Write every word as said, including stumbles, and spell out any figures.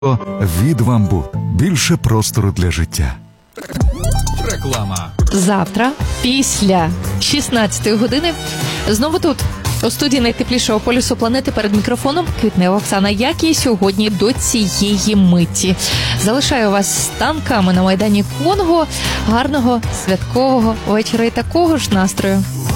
Від «Вамбут». Більше простору для життя. Реклама. Завтра, після шістнадцятої години, знову тут, у студії найтеплішого полюсу планети, перед мікрофоном Квітнева Оксана, як і сьогодні до цієї миті. Залишаю вас з танками на Майдані Конго. Гарного святкового вечора і такого ж настрою.